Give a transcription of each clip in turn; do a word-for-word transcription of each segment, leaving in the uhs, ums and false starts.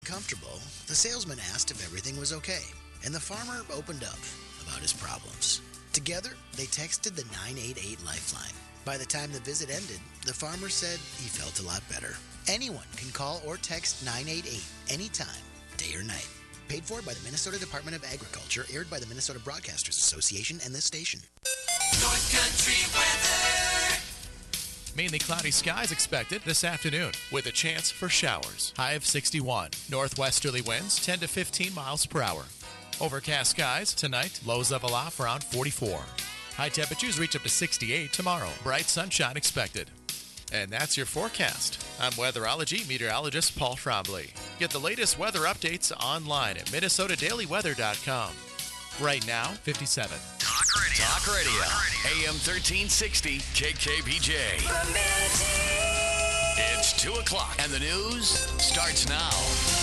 Comfortable, the salesman asked if everything was okay, and the farmer opened up about his problems. Together, they texted the nine eight eight Lifeline. By the time the visit ended, the farmer said he felt a lot better. Anyone can call or text nine eight eight anytime, day or night. Paid for by the Minnesota Department of Agriculture, aired by the Minnesota Broadcasters Association and this station. North Country weather. Mainly cloudy skies expected this afternoon with a chance for showers. High of sixty-one. Northwesterly winds ten to fifteen miles per hour. Overcast skies tonight. Lows level off around forty-four. High temperatures reach up to sixty-eight tomorrow. Bright sunshine expected. And that's your forecast. I'm weatherology meteorologist Paul Trombley. Get the latest weather updates online at minnesota daily weather dot com. Right now, fifty-seven. Talk radio. Talk radio. A M thirteen sixty K K B J. It's two o'clock and the news starts now.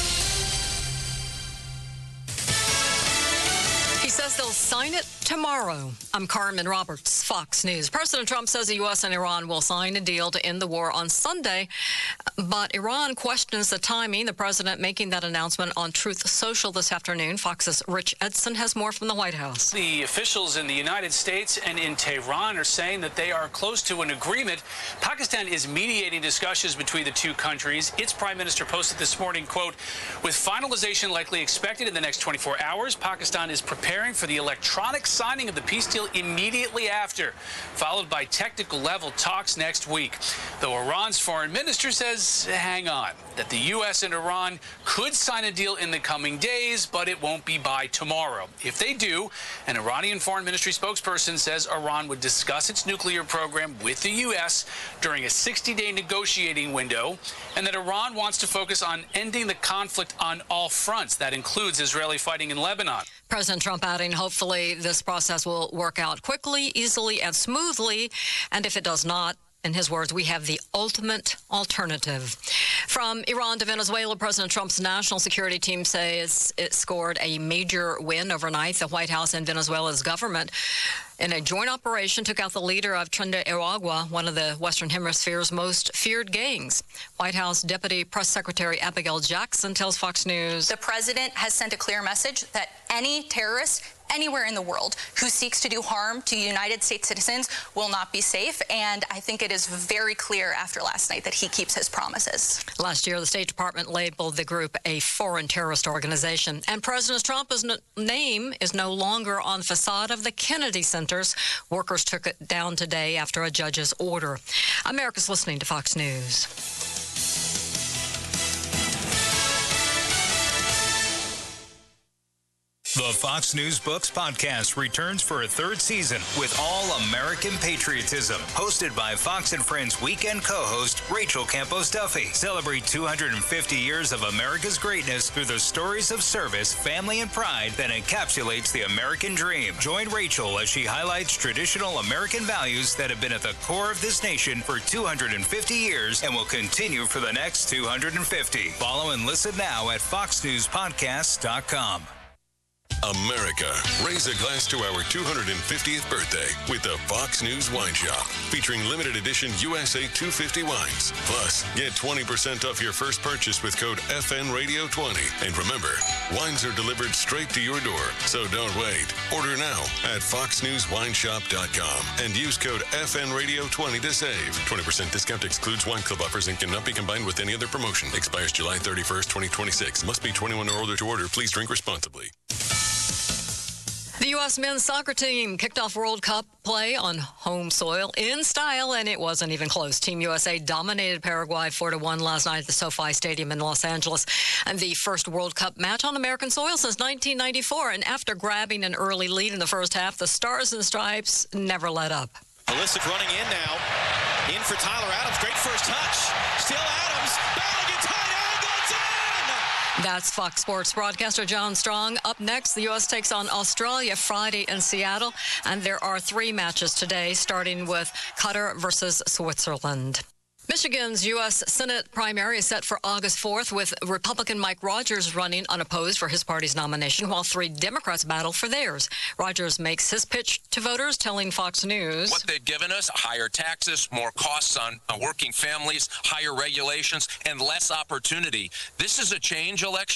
He says they'll sign it tomorrow. I'm Carmen Roberts, Fox News. President Trump says the U S and Iran will sign a deal to end the war on Sunday, but Iran questions the timing. The president making that announcement on Truth Social this afternoon. Fox's Rich Edson has more from the White House. The officials in the United States and in Tehran are saying that they are close to an agreement. Pakistan is mediating discussions between the two countries. Its prime minister posted this morning, quote, with finalization likely expected in the next twenty-four hours, Pakistan is preparing for the electronic signing of the peace deal immediately after, followed by technical level talks next week. Though Iran's foreign minister says, hang on, that the U S and Iran could sign a deal in the coming days, but it won't be by tomorrow. If they do, an Iranian foreign ministry spokesperson says Iran would discuss its nuclear program with the U S during a sixty-day negotiating window, and that Iran wants to focus on ending the conflict on all fronts. That includes Israeli fighting in Lebanon. President Trump adding, hopefully this process will work out quickly, easily, and smoothly. And if it does not, in his words, we have the ultimate alternative. From Iran to Venezuela, President Trump's national security team says it scored a major win overnight. The White House and Venezuela's government, in a joint operation, took out the leader of Tren de Aragua, one of the Western Hemisphere's most feared gangs. White House Deputy Press Secretary Abigail Jackson tells Fox News. The president has sent a clear message that any terrorist anywhere in the world who seeks to do harm to United States citizens will not be safe. And I think it is very clear after last night that he keeps his promises. Last year, the State Department labeled the group a foreign terrorist organization. And President Trump's name is no longer on the facade of the Kennedy Centers. Workers took it down today after a judge's order. America's listening to Fox News. The Fox News Books podcast returns for a third season with all-American patriotism. Hosted by Fox and Friends weekend co-host Rachel Campos Duffy. Celebrate two hundred fifty years of America's greatness through the stories of service, family, and pride that encapsulates the American dream. Join Rachel as she highlights traditional American values that have been at the core of this nation for two hundred fifty years and will continue for the next two hundred fifty. Follow and listen now at fox news podcast dot com. America, raise a glass to our two hundred fiftieth birthday with the Fox News Wine Shop, featuring limited edition U S A two fifty wines. Plus, get twenty percent off your first purchase with code F N Radio twenty. And remember, wines are delivered straight to your door, so don't wait. Order now at fox news wine shop dot com and use code F N Radio twenty to save. twenty percent discount excludes wine club offers and cannot be combined with any other promotion. Expires July thirty-first, twenty twenty-six. Must be twenty-one or older to order. Please drink responsibly. The U S men's soccer team kicked off World Cup play on home soil in style, and it wasn't even close. Team U S A dominated Paraguay four to one last night at the SoFi Stadium in Los Angeles, and the first World Cup match on American soil since nineteen ninety-four. And after grabbing an early lead in the first half, the Stars and Stripes never let up. Pulisic running in now. In for Tyler Adams. Great first touch. Still Adams. Ball gets tight angles in! That's Fox Sports broadcaster John Strong. Up next, the U S takes on Australia Friday in Seattle, and there are three matches today, starting with Qatar versus Switzerland. Michigan's U S Senate primary is set for August fourth, with Republican Mike Rogers running unopposed for his party's nomination, while three Democrats battle for theirs. Rogers makes his pitch to voters, telling Fox News, what they've given us, higher taxes, more costs on uh, working families, higher regulations, and less opportunity. This is a change election.